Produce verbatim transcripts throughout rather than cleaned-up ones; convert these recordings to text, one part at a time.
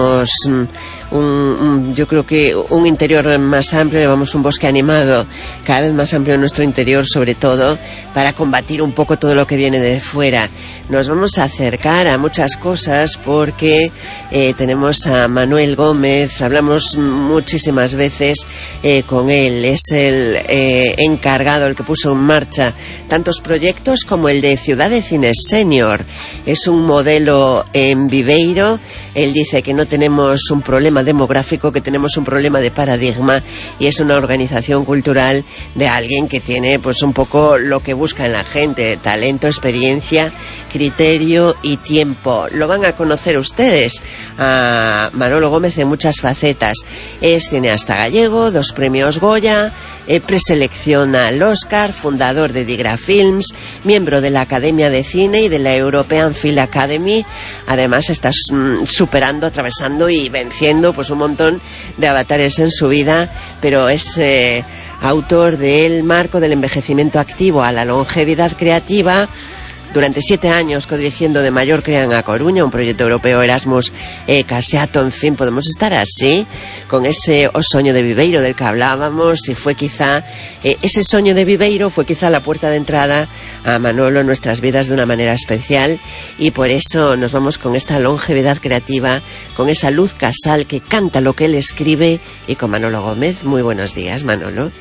Un, un, yo creo que un interior más amplio, llevamos un bosque animado cada vez más amplio en nuestro interior, sobre todo para combatir un poco todo lo que viene de fuera. Nos vamos a acercar a muchas cosas porque eh, tenemos a Manuel Gómez, hablamos muchísimas veces eh, con él, es el eh, encargado, el que puso en marcha tantos proyectos como el de Ciudad de Cine Senior. Es un modelo en Viveiro. Él dice que no tenemos un problema demográfico, que tenemos un problema de paradigma, y es una organización cultural de alguien que tiene pues un poco lo que busca en la gente: talento, experiencia, criterio y tiempo. Lo van a conocer ustedes a Manolo Gómez en muchas facetas. Es cineasta gallego, dos premios Goya, eh, preselección al Oscar, fundador de Digra Films, miembro de la Academia de Cine y de la European Film Academy. Además está mm, superando, atravesando y venciendo pues un montón de avatares en su vida, pero es eh, autor de El marco del envejecimiento activo a la longevidad creativa. Durante siete años codirigiendo de Mallorca a Coruña, un proyecto europeo Erasmus eh, Caseato. En fin, podemos estar así, con ese o soño de Viveiro del que hablábamos, y fue quizá, eh, ese soño de Viveiro fue quizá la puerta de entrada a Manolo en nuestras vidas de una manera especial, y por eso nos vamos con esta longevidad creativa, con esa Luz Casal que canta lo que él escribe, y con Manolo Gómez. Muy buenos días, Manolo.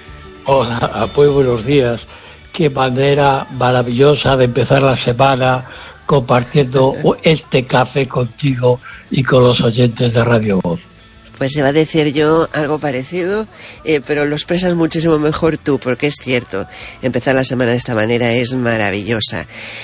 Hola, pues buenos días. Qué manera maravillosa de empezar la semana compartiendo este café contigo y con los oyentes de Radio Voz. Pues se va a decir yo algo parecido, eh, pero lo expresas muchísimo mejor tú, porque es cierto, empezar la semana de esta manera es maravillosa.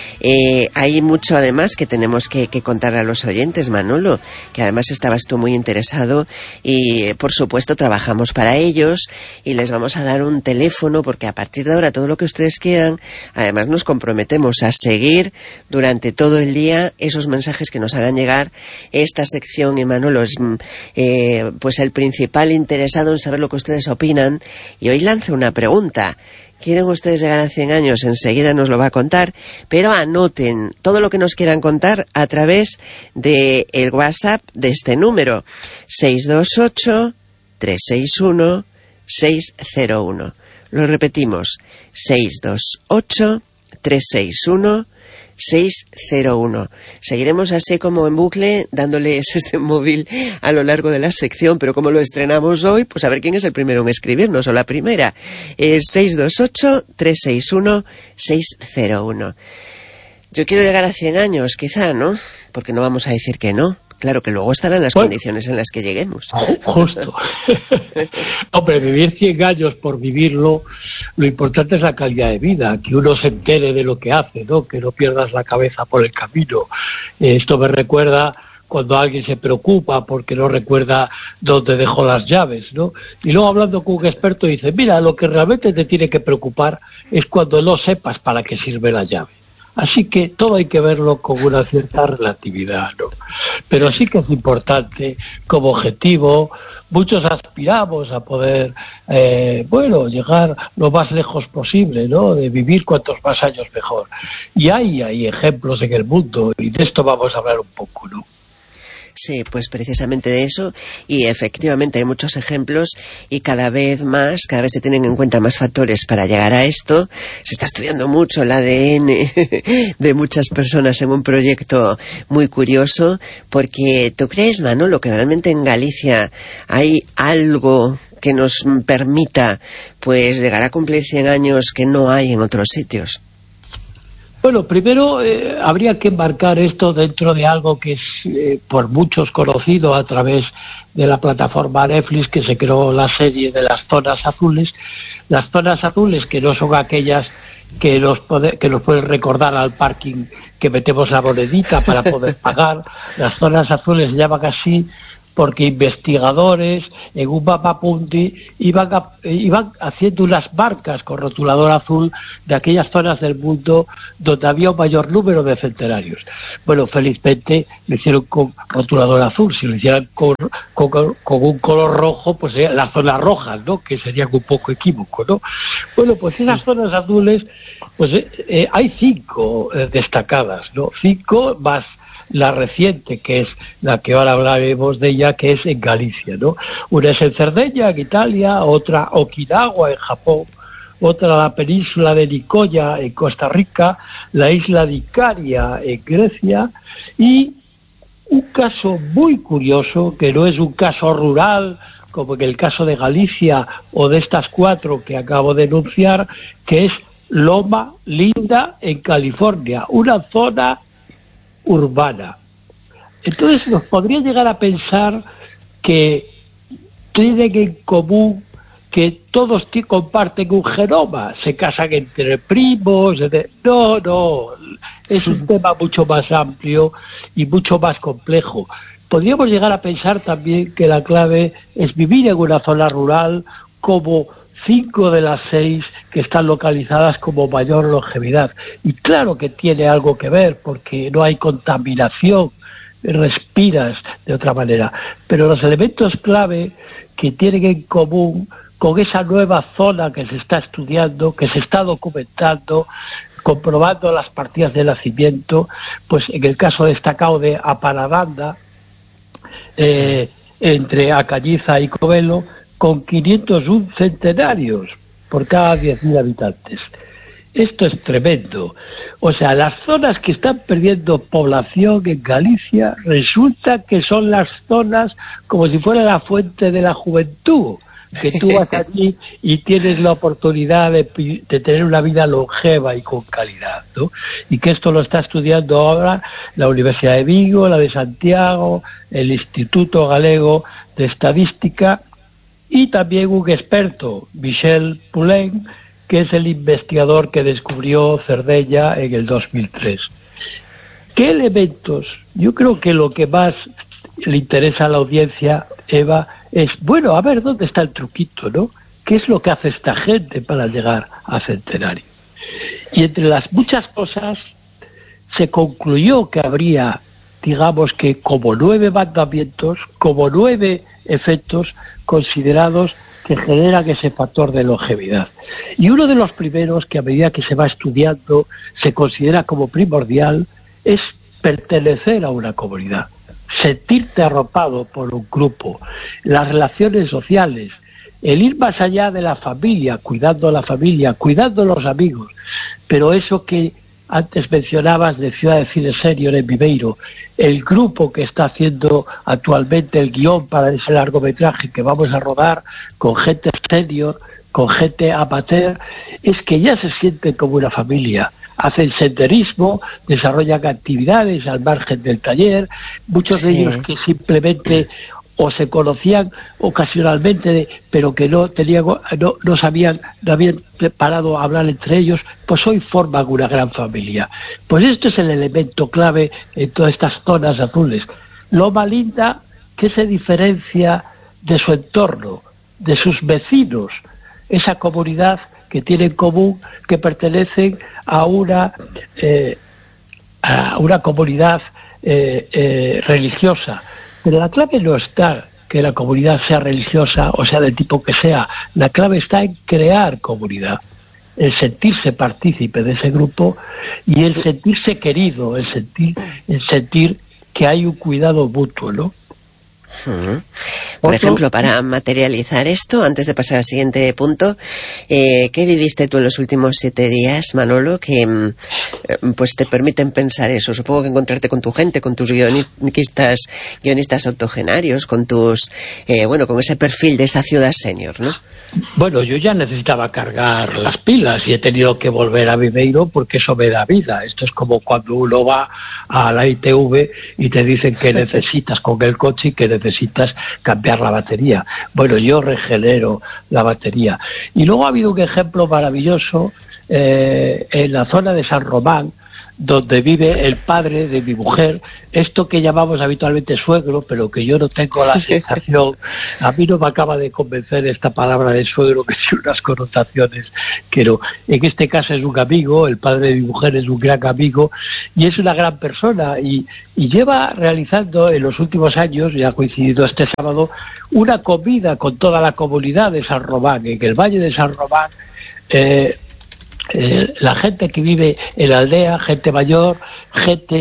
Eh, hay mucho además que tenemos que, que contar a los oyentes, Manolo, que además estabas tú muy interesado y eh, por supuesto trabajamos para ellos, y les vamos a dar un teléfono, porque a partir de ahora todo lo que ustedes quieran, además nos comprometemos a seguir durante todo el día esos mensajes que nos hagan llegar. Esta sección, y Manolo es eh, pues el principal interesado en saber lo que ustedes opinan, y hoy lanzo una pregunta. ¿Quieren ustedes llegar a cien años? Enseguida nos lo va a contar, pero anoten todo lo que nos quieran contar a través de el WhatsApp de este número: seis dos ocho, tres seis uno, seis cero uno. Lo repetimos: seis dos ocho, tres seis uno, seis cero uno. Seguiremos así como en bucle, dándoles este móvil a lo largo de la sección, pero como lo estrenamos hoy, pues a ver quién es el primero en escribirnos, o la primera. Es seis dos ocho, tres seis uno, seis cero uno. Yo quiero llegar a cien años, quizá, ¿no? Porque no vamos a decir que no. Claro que luego estarán las bueno, condiciones en las que lleguemos. Justo. Hombre, vivir cien años por vivirlo, lo importante es la calidad de vida, que uno se entere de lo que hace, ¿no? Que no pierdas la cabeza por el camino. Esto me recuerda cuando alguien se preocupa porque no recuerda dónde dejó las llaves, ¿no? Y luego, hablando con un experto, dice: mira, lo que realmente te tiene que preocupar es cuando no sepas para qué sirve la llave. Así que todo hay que verlo con una cierta relatividad, ¿no? Pero sí que es importante como objetivo. Muchos aspiramos a poder, eh, bueno, llegar lo más lejos posible, ¿no? De vivir cuantos más años mejor. Y hay, hay ejemplos en el mundo, y de esto vamos a hablar un poco, ¿no? Sí, pues precisamente de eso, y efectivamente hay muchos ejemplos, y cada vez más, cada vez se tienen en cuenta más factores para llegar a esto. Se está estudiando mucho el A D N de muchas personas en un proyecto muy curioso, porque ¿tú crees, Manolo, que realmente en Galicia hay algo que nos permita pues llegar a cumplir cien años que no hay en otros sitios? Bueno, primero eh, habría que enmarcar esto dentro de algo que es eh, por muchos conocido a través de la plataforma Netflix, que se creó la serie de las zonas azules. Las zonas azules, que no son aquellas que nos, pode, que nos pueden recordar al parking que metemos la monedita para poder pagar. Las zonas azules se llaman así porque investigadores en un mapamundi iban, a, iban haciendo unas marcas con rotulador azul de aquellas zonas del mundo donde había un mayor número de centenarios. Bueno, felizmente lo hicieron con rotulador azul. Si lo hicieran con, con, con un color rojo, pues serían las zonas rojas, ¿no? Que serían un poco equívoco, ¿no? Bueno, pues esas zonas azules, pues eh, eh, hay cinco eh, destacadas, ¿no? Cinco más la reciente, que es la que ahora hablaremos de ella, que es en Galicia, ¿no? Una es en Cerdeña, en Italia, otra Okinawa, en Japón, otra la península de Nicoya, en Costa Rica, la isla de Icaria, en Grecia, y un caso muy curioso, que no es un caso rural, como en el caso de Galicia o de estas cuatro que acabo de enunciar, que es Loma Linda, en California, una zona urbana. Entonces nos podría llegar a pensar que tienen en común que todos comparten un genoma, se casan entre primos. No, no, es un tema mucho más amplio y mucho más complejo. Podríamos llegar a pensar también que la clave es vivir en una zona rural, como cinco de las seis que están localizadas como mayor longevidad. Y claro que tiene algo que ver, porque no hay contaminación, respiras de otra manera. Pero los elementos clave que tienen en común con esa nueva zona que se está estudiando, que se está documentando, comprobando las partidas de nacimiento, pues en el caso destacado de Apaladanda, eh, entre Acañiza y Covelo, con quinientos uno centenarios por cada diez mil habitantes. Esto es tremendo. O sea, las zonas que están perdiendo población en Galicia resulta que son las zonas como si fuera la fuente de la juventud, que tú vas allí y tienes la oportunidad de, de tener una vida longeva y con calidad, ¿no? Y que esto lo está estudiando ahora la Universidad de Vigo, la de Santiago, el Instituto Galego de Estadística, y también un experto, Michel Poulain, que es el investigador que descubrió Cerdeña en el dos mil tres. ¿Qué elementos? Yo creo que lo que más le interesa a la audiencia, Eva, es, bueno, a ver, ¿dónde está el truquito, no? ¿Qué es lo que hace esta gente para llegar a centenario? Y entre las muchas cosas, se concluyó que habría, digamos que como nueve mandamientos, como nueve efectos considerados que generan ese factor de longevidad. Y uno de los primeros, que a medida que se va estudiando se considera como primordial, es pertenecer a una comunidad, sentirte arropado por un grupo, las relaciones sociales, el ir más allá de la familia, cuidando a la familia, cuidando a los amigos, pero eso que antes mencionabas de Ciudad de Cine Senior en Viveiro, el grupo que está haciendo actualmente el guión para ese largometraje que vamos a rodar con gente senior, con gente amateur, es que ya se sienten como una familia. Hacen senderismo, desarrollan actividades al margen del taller, muchos sí. de ellos que simplemente o se conocían ocasionalmente, pero que no tenían, no, no sabían, no habían preparado a hablar entre ellos, pues hoy forman una gran familia. Pues esto es el elemento clave en todas estas zonas azules. Loma Linda, que se diferencia de su entorno, de sus vecinos, esa comunidad que tiene en común que pertenecen a una eh, a una comunidad eh, eh, religiosa. Pero la clave no está que la comunidad sea religiosa o sea del tipo que sea. La clave está en crear comunidad, el sentirse partícipe de ese grupo y el sentirse querido, el sentir, el sentir que hay un cuidado mutuo, ¿no? Uh-huh. Por Otro, ejemplo, para materializar esto, antes de pasar al siguiente punto, eh, ¿qué viviste tú en los últimos siete días, Manolo, que eh, pues te permiten pensar eso? Supongo que encontrarte con tu gente, con tus guionistas, guionistas octogenarios, con tus, eh, bueno, con ese perfil de esa ciudad senior, ¿no? Bueno, yo ya necesitaba cargar las pilas y he tenido que volver a Viveiro porque eso me da vida. Esto es como cuando uno va a la I T V y te dicen que necesitas con el coche y que necesitas cambiar la batería. Bueno, yo regenero la batería. Y luego ha habido un ejemplo maravilloso eh, en la zona de San Román, donde vive el padre de mi mujer, esto que llamamos habitualmente suegro, pero que yo no tengo la sensación, a mí no me acaba de convencer esta palabra de suegro, que tiene unas connotaciones que no. En este caso es un amigo, el padre de mi mujer es un gran amigo y es una gran persona y, y lleva realizando en los últimos años, ya ha coincidido este sábado, una comida con toda la comunidad de San Román, en el Valle de San Román. eh, Eh, la gente que vive en la aldea, gente mayor, gente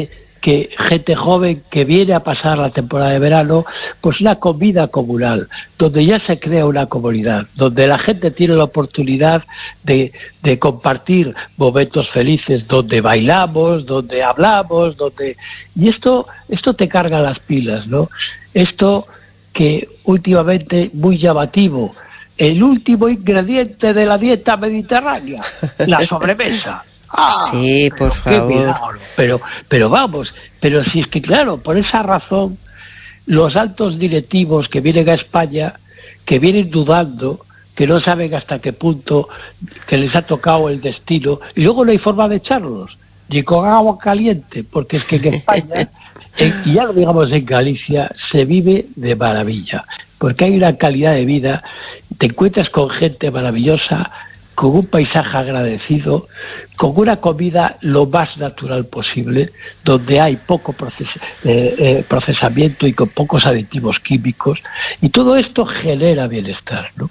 que gente joven que viene a pasar la temporada de verano, pues una comida comunal, donde ya se crea una comunidad, donde la gente tiene la oportunidad de, de compartir momentos felices, donde bailamos, donde hablamos, donde y esto, esto te carga las pilas, ¿no? Esto que últimamente muy llamativo, el último ingrediente de la dieta mediterránea, la sobremesa. Ah, sí, por favor. Pero, pero vamos, pero si es que claro, por esa razón, los altos directivos que vienen a España, que vienen dudando, que no saben hasta qué punto que les ha tocado el destino, y luego no hay forma de echarlos, ni con agua caliente, porque es que en España, en, y ya lo digamos en Galicia, se vive de maravilla, porque hay una calidad de vida, te encuentras con gente maravillosa, con un paisaje agradecido, con una comida lo más natural posible, donde hay poco proces eh, eh, procesamiento y con pocos aditivos químicos, y todo esto genera bienestar, ¿no?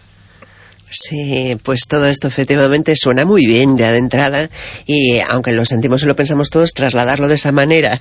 Sí, pues todo esto efectivamente suena muy bien ya de entrada y aunque lo sentimos y lo pensamos todos, trasladarlo de esa manera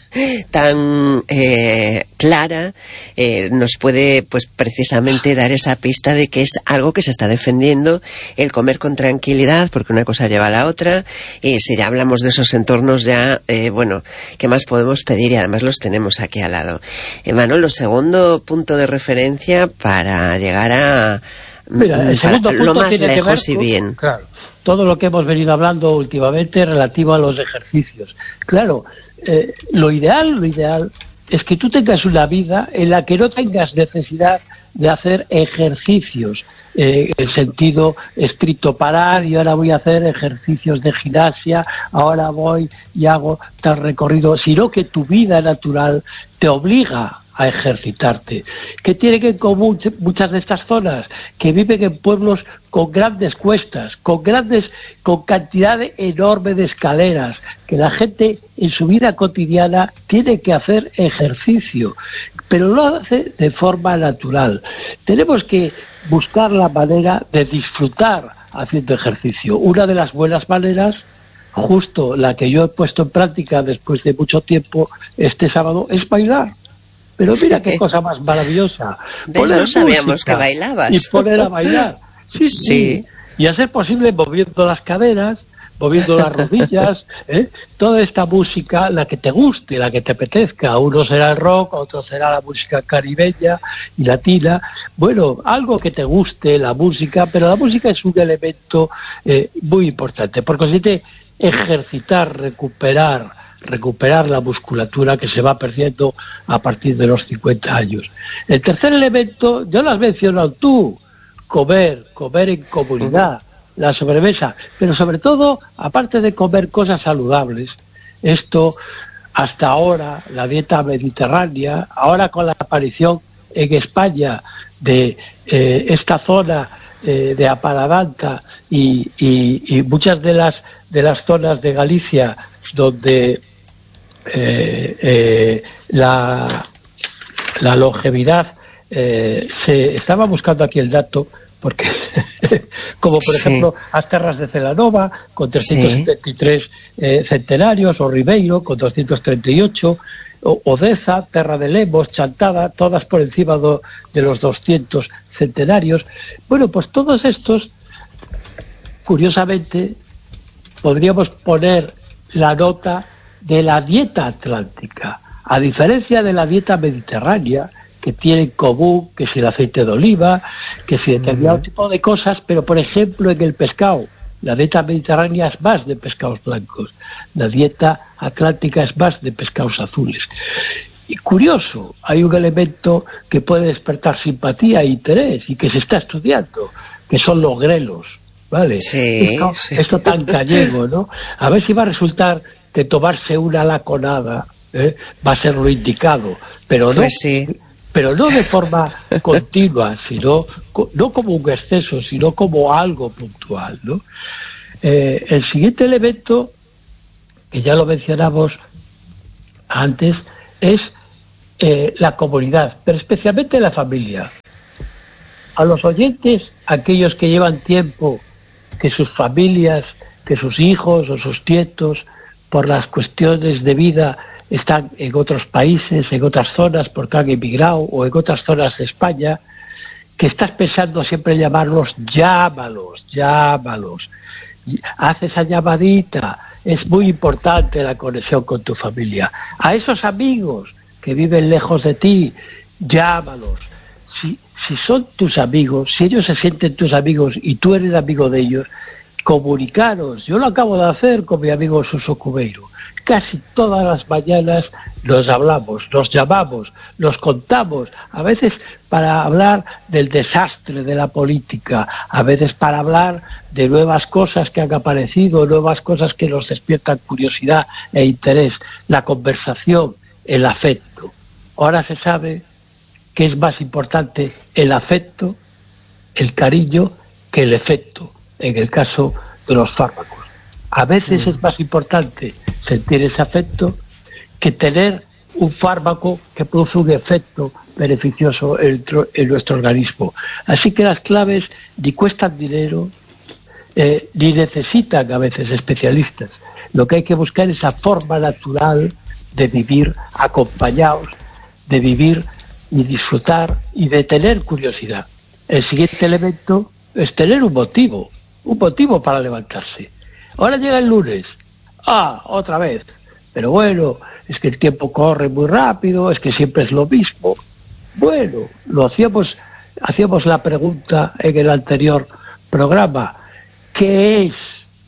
tan eh, clara eh, nos puede pues precisamente dar esa pista de que es algo que se está defendiendo, el comer con tranquilidad, porque una cosa lleva a la otra y si ya hablamos de esos entornos ya, eh, bueno, ¿qué más podemos pedir? Y además los tenemos aquí al lado. Eh, Manolo, segundo punto de referencia para llegar a Mira, el segundo punto lo más tiene lejos que ver y bien. Claro, todo lo que hemos venido hablando últimamente relativo a los ejercicios. Claro, eh, lo ideal, lo ideal es que tú tengas una vida en la que no tengas necesidad de hacer ejercicios, eh, en sentido estricto, parar y ahora voy a hacer ejercicios de gimnasia, ahora voy y hago tal recorrido, sino que tu vida natural te obliga a ejercitarte. ¿Qué tienen en común muchas de estas zonas? Que viven en pueblos con grandes cuestas, con grandes, con cantidad enorme de escaleras, que la gente en su vida cotidiana tiene que hacer ejercicio, pero lo hace de forma natural. Tenemos que buscar la manera de disfrutar haciendo ejercicio. Una de las buenas maneras, justo la que yo he puesto en práctica después de mucho tiempo este sábado, es bailar. Pero mira qué cosa más maravillosa. No sabíamos que bailabas. Y poner a bailar. Sí, sí, sí. Y a ser posible moviendo las caderas, moviendo las rodillas, ¿eh? Toda esta música, la que te guste, la que te apetezca. Uno será el rock, otro será la música caribeña y latina. Bueno, algo que te guste, la música, pero la música es un elemento eh, muy importante, porque consiste ejercitar, recuperar, recuperar la musculatura que se va perdiendo a partir de los cincuenta años. El tercer elemento, ya lo has mencionado tú, comer, comer en comunidad, la sobremesa, pero sobre todo, aparte de comer cosas saludables, esto hasta ahora, la dieta mediterránea, ahora con la aparición en España de eh, esta zona eh, de Apaladanta y, y, y muchas de las, de las zonas de Galicia donde Eh, eh, la, la longevidad eh, se estaba buscando aquí el dato porque como por sí. ejemplo as terras de Celanova con trescientos setenta y tres sí. eh, centenarios, o Ribeiro con doscientos treinta y ocho, o Odeza, Terra de Lemos, Chantada, todas por encima do, de los doscientos centenarios. Bueno, pues todos estos, curiosamente, podríamos poner la nota de la dieta atlántica, a diferencia de la dieta mediterránea, que tiene en común que si el aceite de oliva, que si determinado mm. tipo de cosas, pero por ejemplo en el pescado, la dieta mediterránea es más de pescados blancos, la dieta atlántica es más de pescados azules. Y curioso, hay un elemento que puede despertar simpatía e interés y que se está estudiando, que son los grelos, ¿vale? Sí, esto, sí. esto tan gallego, ¿no? A ver si va a resultar que tomarse una laconada ¿eh? va a ser lo indicado, pero no, pues sí. pero no de forma continua, sino no como un exceso, sino como algo puntual, ¿no? Eh, el siguiente elemento, que ya lo mencionamos antes, es eh, la comunidad, pero especialmente la familia. A los oyentes, aquellos que llevan tiempo, que sus familias, que sus hijos o sus nietos, por las cuestiones de vida, están en otros países, en otras zonas, porque han emigrado, o en otras zonas de España, que estás pensando siempre en llamarlos, llámalos, llámalos. Haz esa llamadita. Es muy importante la conexión con tu familia. A esos amigos que viven lejos de ti, llámalos. Si, si son tus amigos, si ellos se sienten tus amigos y tú eres amigo de ellos, comunicaros. Yo lo acabo de hacer con mi amigo Suso Cubeiro. Casi todas las mañanas nos hablamos, nos llamamos, nos contamos, a veces para hablar del desastre de la política, a veces para hablar de nuevas cosas que han aparecido, nuevas cosas que nos despiertan curiosidad e interés, la conversación, el afecto. Ahora se sabe que es más importante el afecto, el cariño, que el efecto, en el caso de los fármacos. A veces es más importante sentir ese afecto que tener un fármaco que produce un efecto beneficioso en, en nuestro organismo. Así que las claves ni cuestan dinero, eh, ni necesitan a veces especialistas. Lo que hay que buscar es esa forma natural de vivir acompañados, de vivir y disfrutar y de tener curiosidad. El siguiente elemento es tener un motivo, un motivo para levantarse. Ahora llega el lunes. Ah, otra vez. Pero bueno, es que el tiempo corre muy rápido, es que siempre es lo mismo. Bueno, lo hacíamos, hacíamos la pregunta en el anterior programa. ¿Qué es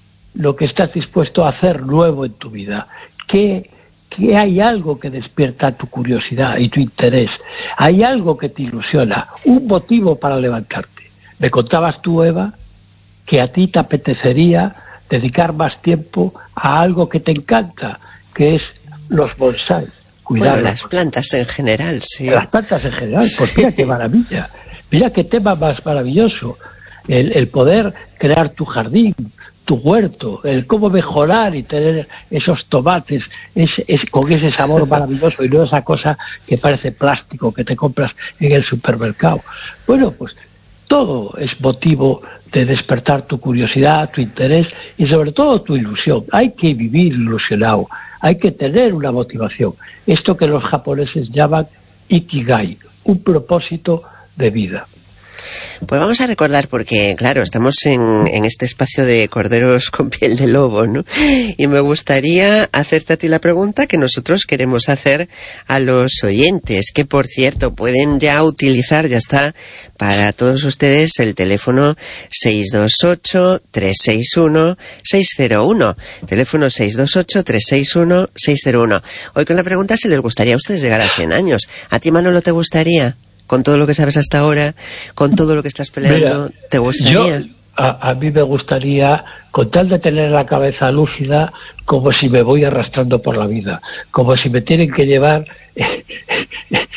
lo que estás dispuesto a hacer nuevo en tu vida? ¿Qué, qué hay algo que despierta tu curiosidad y tu interés? ¿Hay algo que te ilusiona? Un motivo para levantarte. Me contabas tú, Eva, que a ti te apetecería dedicar más tiempo a algo que te encanta, que es los bonsái. Cuidar bueno, las plantas en general, sí. Las plantas en general, pues mira qué maravilla. Mira qué tema más maravilloso. El, el poder crear tu jardín, tu huerto, el cómo mejorar y tener esos tomates es, es, con ese sabor maravilloso y no esa cosa que parece plástico que te compras en el supermercado. Bueno, pues todo es motivo de despertar tu curiosidad, tu interés y sobre todo tu ilusión. Hay que vivir ilusionado, hay que tener una motivación. Esto que los japoneses llaman Ikigai, un propósito de vida. Pues vamos a recordar, porque claro, estamos en, en este espacio de corderos con piel de lobo, ¿no? Y me gustaría hacerte a ti la pregunta que nosotros queremos hacer a los oyentes, que por cierto pueden ya utilizar, ya está para todos ustedes, el teléfono seis dos ocho, tres seis uno, seis cero uno, teléfono seis dos ocho, tres seis uno, seis cero uno. Hoy con la pregunta si les gustaría a ustedes llegar a cien años. ¿A ti, Manolo, te gustaría? Con todo lo que sabes hasta ahora, con todo lo que estás peleando, mira, ¿te gustaría? Yo, a, a mí me gustaría, con tal de tener la cabeza lúcida, como si me voy arrastrando por la vida, como si me tienen que llevar eh, eh,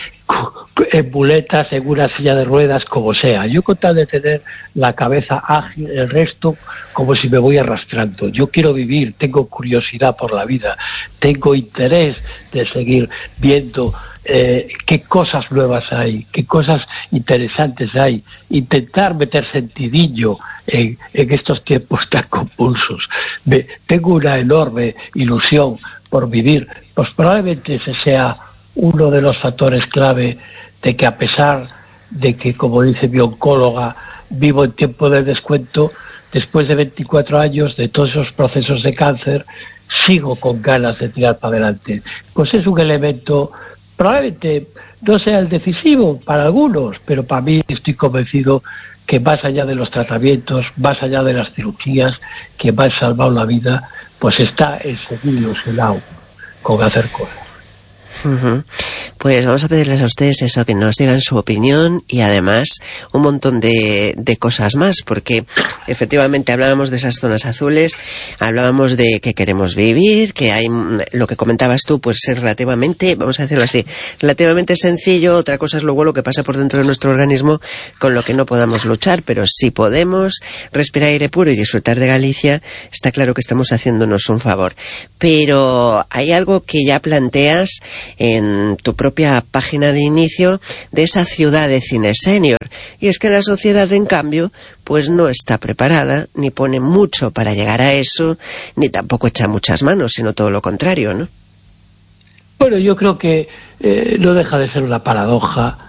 en muletas, en una silla de ruedas, como sea. Yo con tal de tener la cabeza ágil, el resto, como si me voy arrastrando. Yo quiero vivir, tengo curiosidad por la vida, tengo interés de seguir viendo Eh, qué cosas nuevas hay, qué cosas interesantes hay, intentar meter sentidillo en, en estos tiempos tan convulsos. Me, tengo una enorme ilusión por vivir, pues probablemente ese sea uno de los factores clave de que, a pesar de que, como dice mi oncóloga, vivo en tiempo de descuento, después de veinticuatro años de todos esos procesos de cáncer, sigo con ganas de tirar para adelante. Pues es un elemento. Probablemente no sea el decisivo para algunos, pero para mí estoy convencido que más allá de los tratamientos, más allá de las cirugías que me han salvado la vida, pues está el seguir ilusionado con hacer cosas. Uh-huh. Pues vamos a pedirles a ustedes eso, que nos digan su opinión y además un montón de, de cosas más, porque efectivamente hablábamos de esas zonas azules, hablábamos de que queremos vivir, que hay lo que comentabas tú, pues es relativamente, vamos a decirlo así, relativamente sencillo. Otra cosa es luego lo que pasa por dentro de nuestro organismo, con lo que no podamos luchar, pero si podemos respirar aire puro y disfrutar de Galicia, está claro que estamos haciéndonos un favor. Pero hay algo que ya planteas en tu propia página de inicio de esa ciudad de cine senior, y es que la sociedad, en cambio, pues no está preparada, ni pone mucho para llegar a eso, ni tampoco echa muchas manos, sino todo lo contrario, ¿no? Bueno, yo creo que eh, no deja de ser una paradoja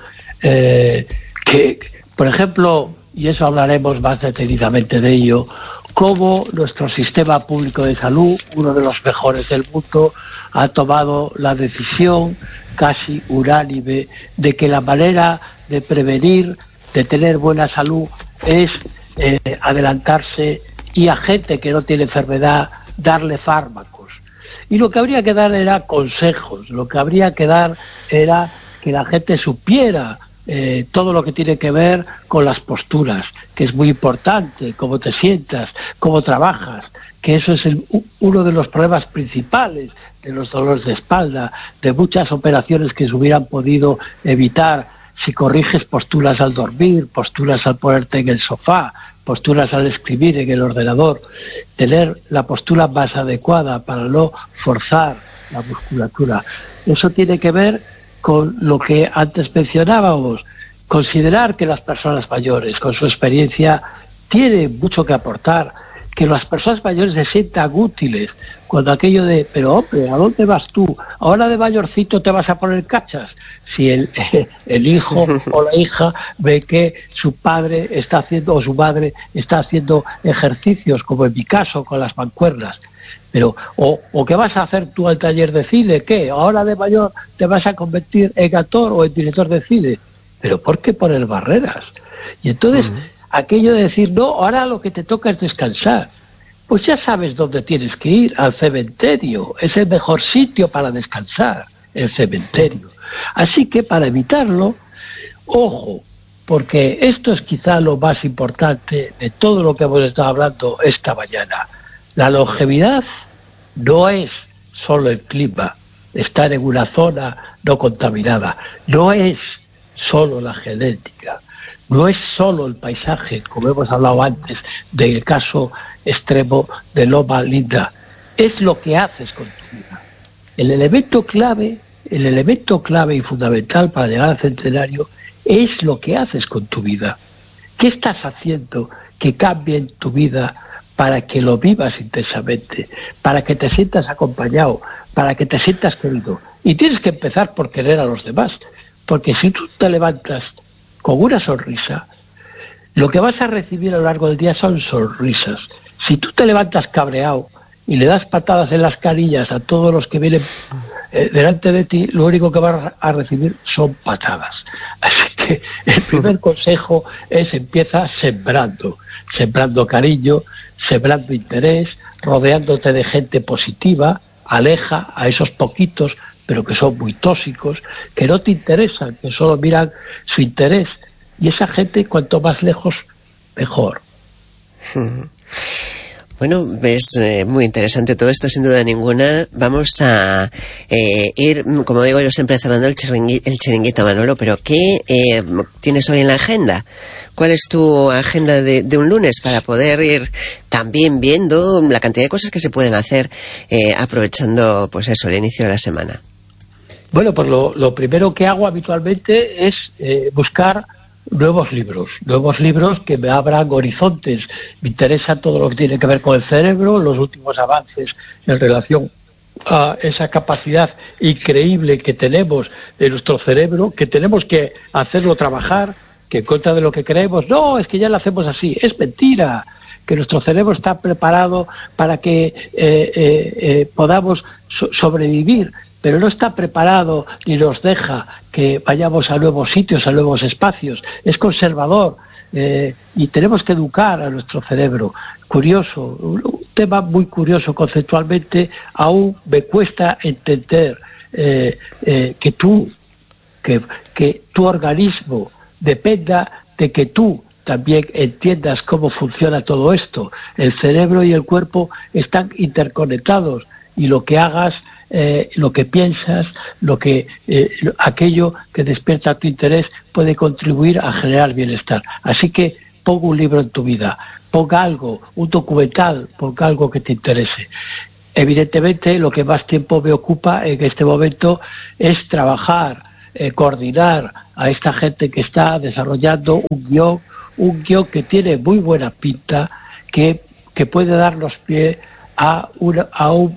eh, que, por ejemplo, y eso hablaremos más detenidamente de ello, cómo nuestro sistema público de salud, uno de los mejores del mundo, ha tomado la decisión casi unánime de que la manera de prevenir, de tener buena salud, es eh, adelantarse y a gente que no tiene enfermedad darle fármacos. Y lo que habría que dar era consejos, lo que habría que dar era que la gente supiera eh, todo lo que tiene que ver con las posturas, que es muy importante, cómo te sientas, cómo trabajas, que eso es el, uno de los problemas principales de los dolores de espalda, de muchas operaciones que se hubieran podido evitar si corriges posturas al dormir, posturas al ponerte en el sofá, posturas al escribir en el ordenador, tener la postura más adecuada para no forzar la musculatura. Eso tiene que ver con lo que antes mencionábamos, considerar que las personas mayores, con su experiencia, tienen mucho que aportar, que las personas mayores se sientan útiles, cuando aquello de, pero hombre, ¿a dónde vas tú? Ahora de mayorcito te vas a poner cachas. Si el, el hijo o la hija ve que su padre está haciendo, o su madre está haciendo ejercicios, como en mi caso, con las mancuernas. Pero, o, o ¿qué vas a hacer tú al taller de cine? ¿Qué? Ahora de mayor te vas a convertir en actor o en director de cine. ¿Pero por qué poner barreras? Y entonces, uh-huh. aquello de decir, no, ahora lo que te toca es descansar. Pues ya sabes dónde tienes que ir, al cementerio. Es el mejor sitio para descansar, el cementerio. Así que para evitarlo, ojo, porque esto es quizá lo más importante de todo lo que hemos estado hablando esta mañana. La longevidad no es solo el clima, estar en una zona no contaminada, no es solo la genética, no es solo el paisaje, como hemos hablado antes del caso extremo de Loma Linda, es lo que haces con tu vida. El elemento clave, el elemento clave y fundamental para llegar al centenario es lo que haces con tu vida. ¿Qué estás haciendo que cambie en tu vida para que lo vivas intensamente, para que te sientas acompañado, para que te sientas querido? Y tienes que empezar por querer a los demás, porque si tú te levantas con una sonrisa, lo que vas a recibir a lo largo del día son sonrisas. Si tú te levantas cabreado y le das patadas en las carillas a todos los que vienen eh, delante de ti, lo único que vas a recibir son patadas. Así que el primer consejo es: empieza sembrando, sembrando cariño, sembrando interés, rodeándote de gente positiva, aleja a esos poquitos, pero que son muy tóxicos, que no te interesan, que solo miran su interés. Y esa gente, cuanto más lejos, mejor. Bueno, es eh, muy interesante todo esto, sin duda ninguna. Vamos a eh, ir, como digo yo siempre, cerrando el chiringuito, el chiringuito, Manolo, pero ¿qué eh, tienes hoy en la agenda? ¿Cuál es tu agenda de, de un lunes para poder ir también viendo la cantidad de cosas que se pueden hacer eh, aprovechando, pues eso, el inicio de la semana? Bueno, pues lo, lo primero que hago habitualmente es eh, buscar nuevos libros, nuevos libros que me abran horizontes. Me interesa todo lo que tiene que ver con el cerebro, los últimos avances en relación a esa capacidad increíble que tenemos de nuestro cerebro, que tenemos que hacerlo trabajar, que en contra de lo que creemos, no, es que ya lo hacemos así, es mentira, que nuestro cerebro está preparado para que eh, eh, eh, podamos so- sobrevivir, pero no está preparado ni nos deja que vayamos a nuevos sitios, a nuevos espacios. Es conservador eh, y tenemos que educar a nuestro cerebro. Curioso, un, un tema muy curioso conceptualmente. Aún me cuesta entender eh, eh, que tú, que, que tu organismo dependa de que tú también entiendas cómo funciona todo esto. El cerebro y el cuerpo están interconectados y lo que hagas, eh, lo que piensas, lo que eh, aquello que despierta tu interés puede contribuir a generar bienestar. Así que ponga un libro en tu vida, ponga algo, un documental, ponga algo que te interese. Evidentemente, lo que más tiempo me ocupa en este momento es trabajar, eh, coordinar a esta gente que está desarrollando un guión, un guión que tiene muy buena pinta, que, que puede darnos pie a, una, a un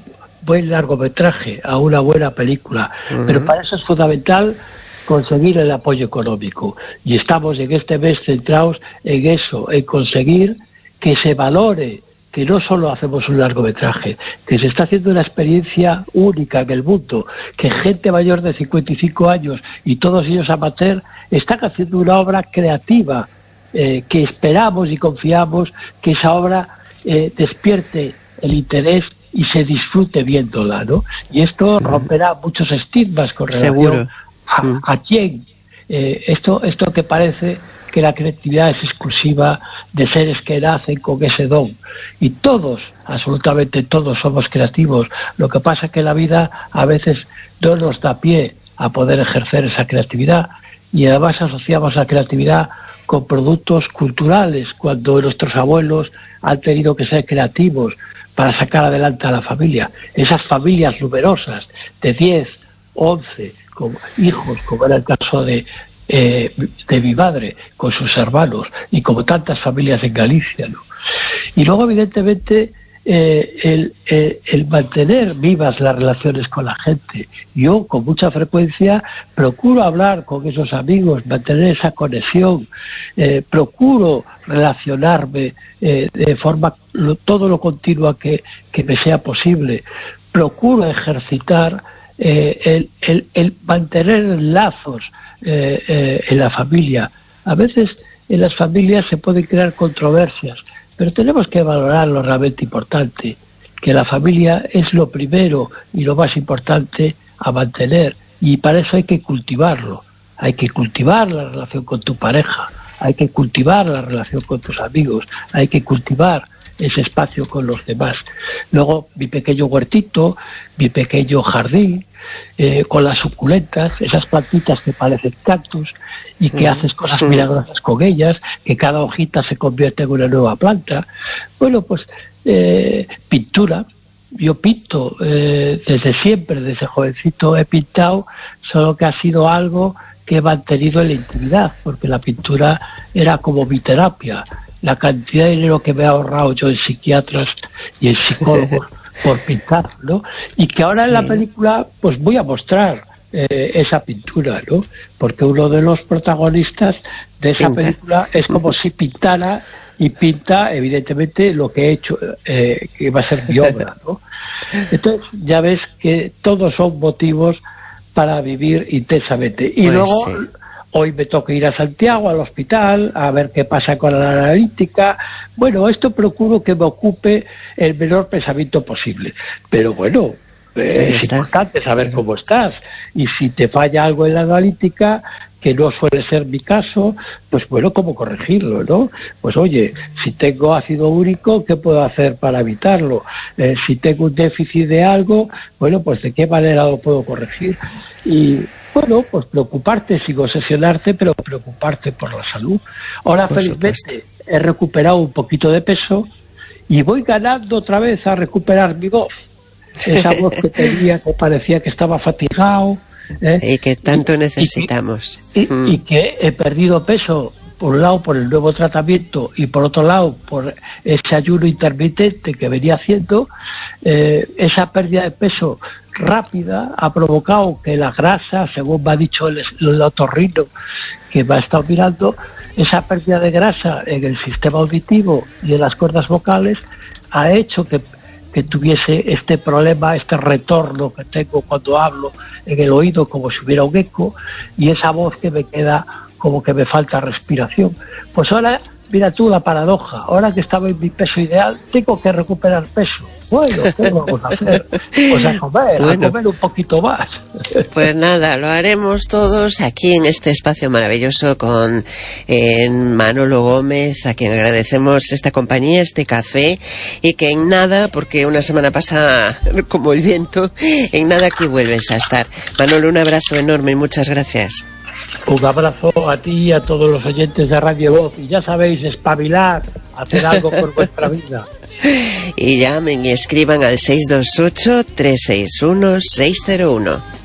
buen largometraje, a una buena película. Uh-huh. Pero para eso es fundamental conseguir el apoyo económico. Y estamos en este mes centrados en eso, en conseguir que se valore, que no solo hacemos un largometraje, que se está haciendo una experiencia única en el mundo, que gente mayor de cincuenta y cinco años y todos ellos amateur están haciendo una obra creativa, eh, que esperamos y confiamos que esa obra eh, despierte el interés y se disfrute viéndola, ¿no? Y esto sí. romperá muchos estigmas con relación Seguro. a, sí. a quién. Eh, esto, esto que parece que la creatividad es exclusiva de seres que nacen con ese don. Y todos, absolutamente todos somos creativos. Lo que pasa es que la vida a veces no nos da pie a poder ejercer esa creatividad. Y además asociamos la creatividad con productos culturales, cuando nuestros abuelos han tenido que ser creativos para sacar adelante a la familia. Esas familias numerosas de diez, once como hijos, como era el caso de Eh, de mi madre con sus hermanos y como tantas familias en Galicia, ¿no? Y luego evidentemente eh, el, eh, el mantener vivas las relaciones con la gente. Yo con mucha frecuencia procuro hablar con esos amigos, mantener esa conexión, eh, procuro relacionarme eh, de forma lo, todo lo continua que, que me sea posible, procuro ejercitar Eh, el, el, el mantener lazos eh, eh, en la familia. A veces en las familias se pueden crear controversias, pero tenemos que valorar lo realmente importante, que la familia es lo primero y lo más importante a mantener, y para eso hay que cultivarlo. Hay que cultivar la relación con tu pareja, hay que cultivar la relación con tus amigos, hay que cultivar ese espacio con los demás. Luego mi pequeño huertito, mi pequeño jardín, eh, con las suculentas, esas plantitas que parecen cactus y que mm. haces cosas milagrosas con ellas, que cada hojita se convierte en una nueva planta. Bueno, pues eh, pintura. Yo pinto eh, desde siempre, desde jovencito he pintado, solo que ha sido algo que he mantenido en la intimidad, porque la pintura era como mi terapia. La cantidad de dinero que me he ahorrado yo en psiquiatras y en psicólogos por pintar, ¿no? Y que ahora sí. en la película pues voy a mostrar eh, esa pintura, ¿no? Porque uno de los protagonistas de esa Pinta. película es como si pintara y pinta evidentemente lo que he hecho, eh, que va a ser mi obra, ¿no? Entonces ya ves que todos son motivos para vivir intensamente. Y pues luego... Sí. Hoy me toca ir a Santiago, al hospital, a ver qué pasa con la analítica. Bueno, esto procuro que me ocupe el menor pensamiento posible. Pero bueno, eh, es importante saber claro. cómo estás. Y si te falla algo en la analítica, que no suele ser mi caso, pues bueno, ¿cómo corregirlo, no? Pues oye, si tengo ácido úrico, ¿qué puedo hacer para evitarlo? Eh, si tengo un déficit de algo, bueno, pues ¿de qué manera lo puedo corregir? Y... bueno, pues preocuparte, sin obsesionarte, pero preocuparte por la salud. Ahora, por felizmente, supuesto. he recuperado un poquito de peso y voy ganando otra vez a recuperar mi voz. Esa voz que tenía, que parecía que estaba fatigado. ¿eh? Y que tanto y, necesitamos. Y, y, mm. y que he perdido peso, por un lado, por el nuevo tratamiento, y por otro lado, por ese ayuno intermitente que venía haciendo. Eh, esa pérdida de peso rápida ha provocado que la grasa, según me ha dicho el, el otorrino que me ha estado mirando, esa pérdida de grasa en el sistema auditivo y en las cuerdas vocales ha hecho que, que tuviese este problema, este retorno que tengo cuando hablo en el oído, como si hubiera un eco, y esa voz que me queda como que me falta respiración. Pues ahora, mira tú la paradoja, ahora que estaba en mi peso ideal, tengo que recuperar peso. Bueno, ¿qué vamos a hacer? Pues a comer, bueno, a comer un poquito más. Pues nada, lo haremos todos aquí en este espacio maravilloso con eh, Manolo Gómez, a quien agradecemos esta compañía, este café, y que en nada, porque una semana pasa como el viento, en nada aquí vuelves a estar. Manolo, un abrazo enorme y muchas gracias. Un abrazo a ti y a todos los oyentes de Radio Voz. Y ya sabéis, espabilar, hacer algo por vuestra vida. Y llamen y escriban al seis dos ocho, tres seis uno, seis cero uno.